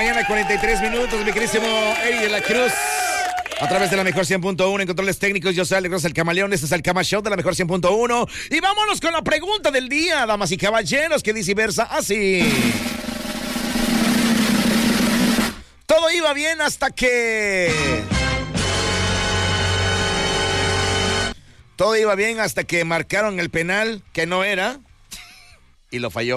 mañana, 43 minutos, mi querísimo Eri de la Cruz. A través de la mejor 100.1 en controles técnicos, yo soy Alex el Camaleón, este es el Cama Show de la mejor 100.1. Y vámonos con la pregunta del día, damas y caballeros, que dice y versa así. Todo iba bien hasta que... Todo iba bien hasta que marcaron el penal, que no era, y lo falló.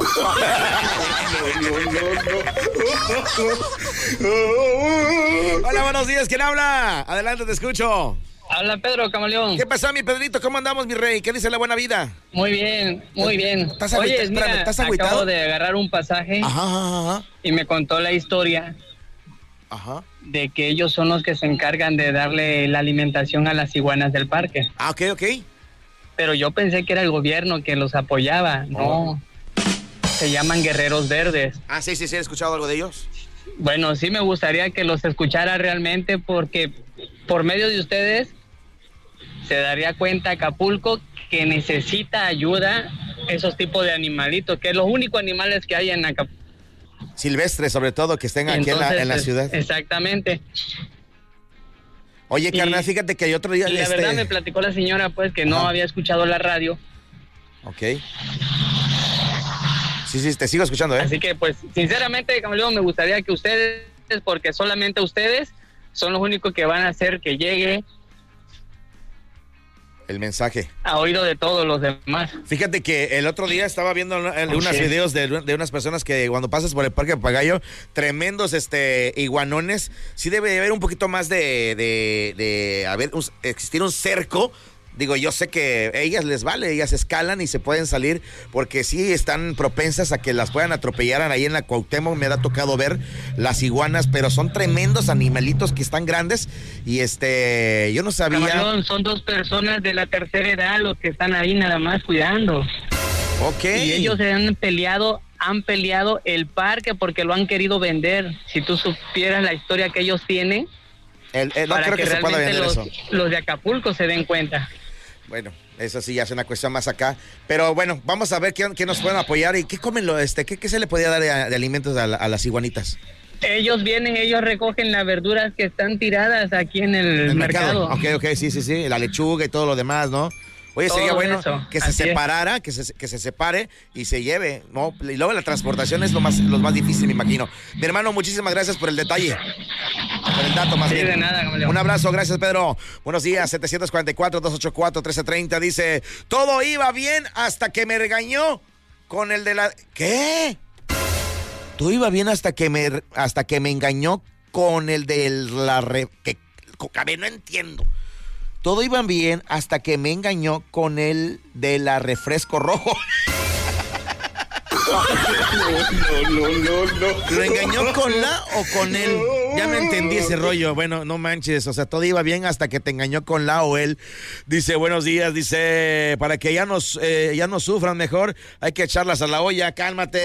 Hola, buenos días, ¿quién habla? Adelante, te escucho. Habla Pedro, Camaleón. ¿Qué pasó, mi Pedrito? ¿Cómo andamos, mi rey? ¿Qué dice la buena vida? Muy bien, muy bien. Oye, mira, ¿estás agüitado? Acabo de agarrar un pasaje y me contó la historia de que ellos son los que se encargan de darle la alimentación a las iguanas del parque. Ah, ok. Pero yo pensé que era el gobierno que los apoyaba. No, se llaman Guerreros Verdes. Ah, sí, ¿he escuchado algo de ellos? Bueno, sí me gustaría que los escuchara realmente, porque por medio de ustedes se daría cuenta Acapulco que necesita ayuda esos tipos de animalitos, que es los únicos animales que hay en Acapulco. Silvestres, sobre todo, que estén aquí. Entonces, en la ciudad. Exactamente. Oye, carnal, fíjate que hay otro día... Y la verdad me platicó la señora, pues, que no había escuchado la radio. Ok. Sí, te sigo escuchando, ¿eh? Así que, pues, sinceramente, Camaleón, me gustaría que ustedes, porque solamente ustedes son los únicos que van a hacer que llegue el mensaje a oído de todos los demás. Fíjate que el otro día estaba viendo unos videos de unas personas que cuando pasas por el Parque Papagayo, tremendos iguanones, sí debe haber un poquito más existir un cerco. Digo, yo sé que a ellas les vale, ellas escalan y se pueden salir porque sí están propensas a que las puedan atropellar ahí en la Cuauhtémoc. Me ha tocado ver las iguanas, pero son tremendos animalitos que están grandes y yo no sabía. Camarón, son 2 personas de la tercera edad los que están ahí nada más cuidando. Ok. Y ellos han peleado el parque porque lo han querido vender. Si tú supieras la historia que ellos tienen, no creo que se pueda vender eso. Los de Acapulco se den cuenta. Bueno, eso sí ya es una cuestión más acá. Pero bueno, vamos a ver qué nos pueden apoyar y qué comen, qué se le podía dar de alimentos a las iguanitas. Ellos recogen las verduras que están tiradas aquí en el mercado. Ok, sí, la lechuga y todo lo demás, ¿no? Oye, sería bueno que se separara, que se separe y se lleve, ¿no? Y luego la transportación es lo más difícil, me imagino. Mi hermano, muchísimas gracias por el detalle. Por el dato, más bien. De nada, Camaleón. Un abrazo, gracias, Pedro. Buenos días, 744-284-1330. Dice, todo iba bien hasta que me regañó con el de la... ¿Qué? Todo iba bien hasta que me engañó con el de la... A ver, no entiendo. Todo iba bien hasta que me engañó con el de la refresco rojo. No. ¿Lo engañó con la o con él? Ya me entendí ese rollo. Bueno, no manches, o sea, todo iba bien hasta que te engañó con la o él. Dice, buenos días, dice, para que ya no sufran mejor, hay que echarlas a la olla, cálmate.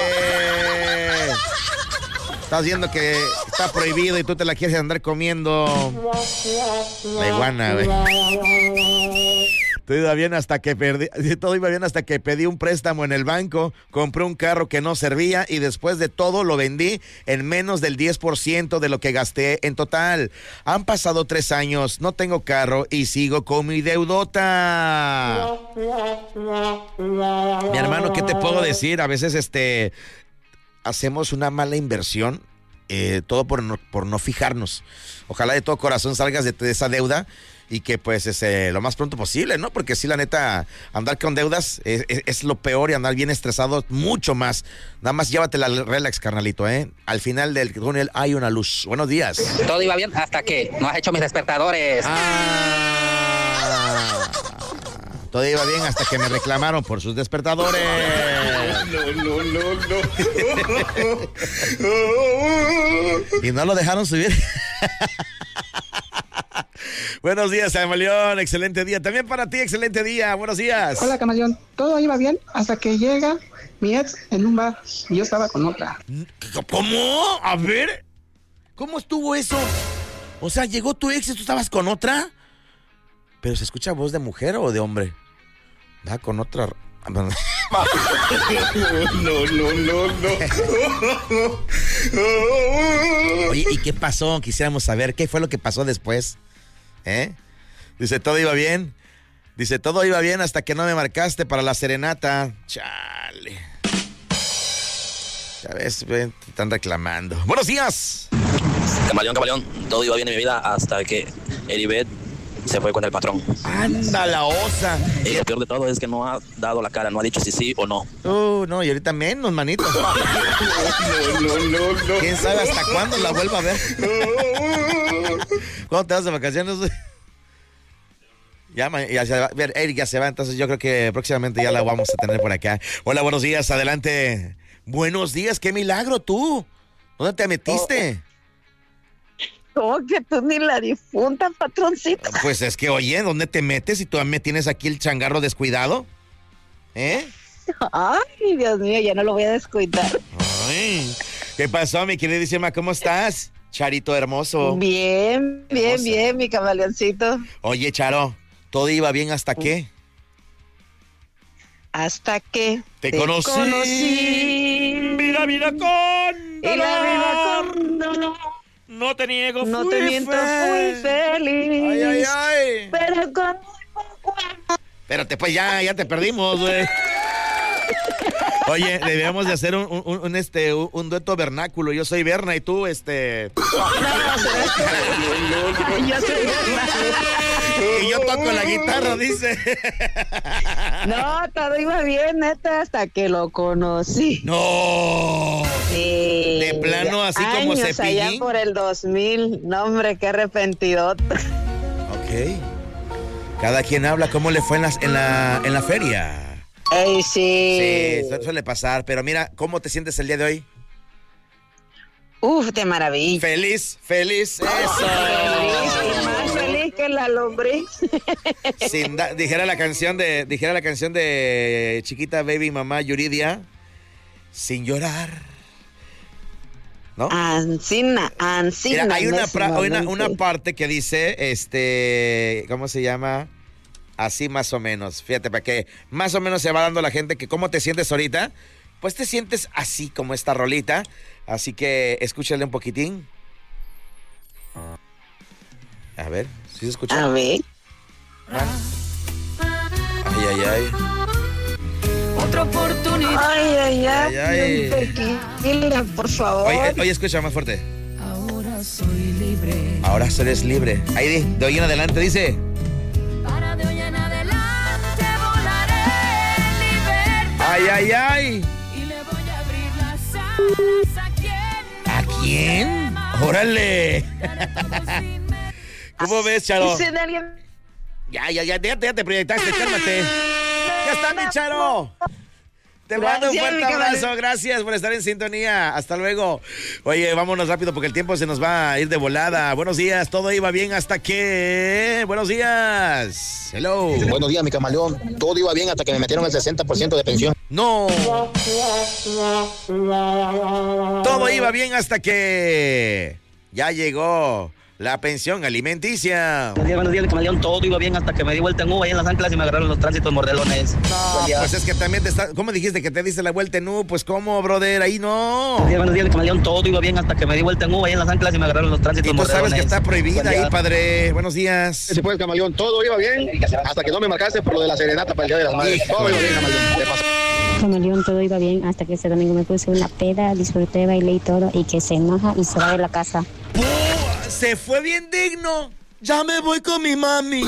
Estás viendo que está prohibido y tú te la quieres andar comiendo. La iguana, güey. Todo iba bien hasta que pedí un préstamo en el banco, compré un carro que no servía y después de todo lo vendí en menos del 10% de lo que gasté en total. Han pasado 3 años, no tengo carro y sigo con mi deudota. Mi hermano, ¿qué te puedo decir? A veces hacemos una mala inversión, todo por no fijarnos. Ojalá de todo corazón salgas de esa deuda y que pues lo más pronto posible, ¿no? Porque sí, la neta, andar con deudas es lo peor y andar bien estresado mucho más. Nada más llévate la relax, carnalito, ¿eh? Al final del túnel hay una luz. Buenos días. Todo iba bien hasta que no has hecho mis despertadores. Todo iba bien hasta que me reclamaron por sus despertadores. No. Y no lo dejaron subir. Buenos días, Camaleón, excelente día. También para ti, excelente día, buenos días. Hola, Camaleón, todo iba bien hasta que llega mi ex en un bar y yo estaba con otra. ¿Cómo? A ver, ¿cómo estuvo eso? O sea, llegó tu ex y tú estabas con otra. ¿Pero se escucha voz de mujer o de hombre? Va con otra... No. Oye, ¿y qué pasó? Quisiéramos saber qué fue lo que pasó después. Dice, todo iba bien. Dice, todo iba bien hasta que no me marcaste para la serenata. Chale. Ya ves, te están reclamando. ¡Buenos días! Camaleón, todo iba bien en mi vida hasta que Heribet se fue con el patrón. ¡Anda la osa! Y lo peor de todo es que no ha dado la cara, no ha dicho si sí o no. No, y ahorita menos, manito. No. ¿Quién sabe hasta cuándo la vuelva a ver? ¿Cuándo te vas de vacaciones? Ya se va. Eric ya se va, entonces yo creo que próximamente ya la vamos a tener por acá. Hola, buenos días, adelante. Buenos días, qué milagro tú. ¿Dónde te metiste? ¿Cómo que tú ni la difunta, patroncito? Pues es que, oye, ¿dónde te metes si tú me tienes aquí el changarro descuidado? Ay, Dios mío, ya no lo voy a descuidar. Ay, ¿qué pasó, mi queridísima? ¿Cómo estás? Charito hermoso. Bien, mi camaleoncito. Oye, Charo, ¿todo iba bien hasta qué? Hasta que te conocí. Mira, con dolor. Y la vida con dolor. No te niego, no te miento, fui feliz. Ay. Pero con... Espérate, pues ya te perdimos, güey. Oye, debíamos de hacer un dueto vernáculo. Yo soy Berna y tú, No, yo soy Berna. Y yo toco la guitarra, dice. No, todo iba bien, neta, hasta que lo conocí. No. Sí. De plano, así años como Cepillín. Allá por el 2000. No, hombre, qué arrepentidota. Ok. Cada quien habla cómo le fue en la feria. Ey, sí. Sí, suele pasar. Pero mira, ¿cómo te sientes el día de hoy? Uf, de maravilla. Feliz, eso. Feliz, y más feliz que la lombriz. Dijera la canción de Chiquita Baby Mamá Yuridia, sin llorar. ¿No? Ancina. Mira, hay una parte que dice, ¿cómo se llama? Así más o menos. Fíjate, para que más o menos se va dando la gente que cómo te sientes ahorita. Pues te sientes así como esta rolita. Así que escúchale un poquitín. A ver, ¿sí se escucha? A ver. Ay. Otra oportunidad. Ay. Tequila, por favor. Oye, escucha más fuerte. Ahora soy libre. Ahora eres libre. Ahí, de hoy en adelante, dice. Para de hoy en adelante volaré en libertad. Ay. Y le voy a abrir las alas ¿A quién? ¡Órale! ¿Cómo ves, Charo? Ya te proyectaste, cálmate. ¡Ya está, mi Charo! Te mando un fuerte abrazo, gracias por estar en sintonía. Hasta luego. Oye, vámonos rápido porque el tiempo se nos va a ir de volada. Buenos días, todo iba bien hasta que... Buenos días. Hello. Buenos días, mi camaleón. Todo iba bien hasta que me metieron el 60% de pensión. No. Todo iba bien hasta que... Ya llegó la pensión alimenticia. Buenos días, mi camaleón. Todo iba bien hasta que me di vuelta en U ahí en las anclas y me agarraron los tránsitos mordelones. No, pues es que también ¿cómo dijiste que te diste la vuelta en U? Pues ¿cómo, brother? Ahí no. Buenos días, mi camaleón. Todo iba bien hasta que me di vuelta en U ahí en las anclas y me agarraron los tránsitos mordelones. Y tú sabes que está prohibida ahí, padre. Buenos días. Sí, pues, camaleón. Todo iba bien hasta que no me marcaste por lo de la serenata para el Día de las Madres. Todo iba bien, camaleón. Te pasó. Camaleón, todo iba bien hasta que ese domingo me puse una peda, disfruté, bailé y todo, y que se enoja y se va de la casa. Se fue bien digno. Ya me voy con mi mami.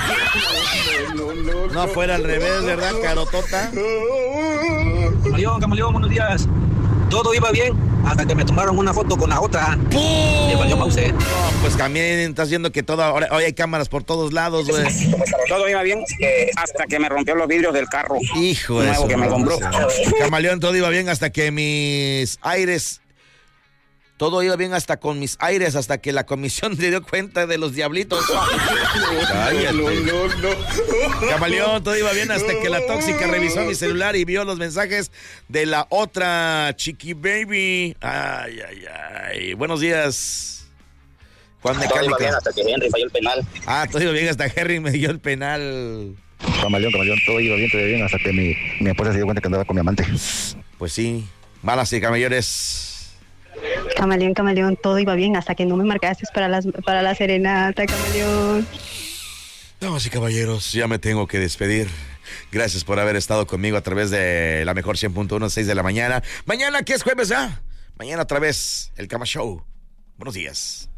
No fuera al revés, ¿verdad, carotota? Camaleón, buenos días. Todo iba bien hasta que me tomaron una foto con la otra. Y yo pausé. No, pues también estás viendo que ahora hoy hay cámaras por todos lados, güey. Todo iba bien hasta que me rompió los vidrios del carro. Hijo de nuevo que me compró. Camaleón, todo iba bien hasta que mis aires... Todo iba bien hasta con mis aires, hasta que la comisión se dio cuenta de los diablitos. Cállate. No. Camaleón, todo iba bien hasta que la tóxica revisó mi celular y vio los mensajes de la otra Chiqui Baby. Ay. Buenos días. Juan Mecánica. Todo iba bien hasta que Henry falló el penal. Todo iba bien hasta Henry me dio el penal. Camaleón, todo iba bien hasta que mi esposa se dio cuenta que andaba con mi amante. Pues sí, balas y camaleones. Camaleón, todo iba bien hasta que no me marcaste para la serenata, Camaleón. Damas y caballeros, ya me tengo que despedir. Gracias por haber estado conmigo a través de la mejor 100.1, 6 de la mañana. Mañana, que es jueves ya. Mañana otra vez, el Cama Show. Buenos días.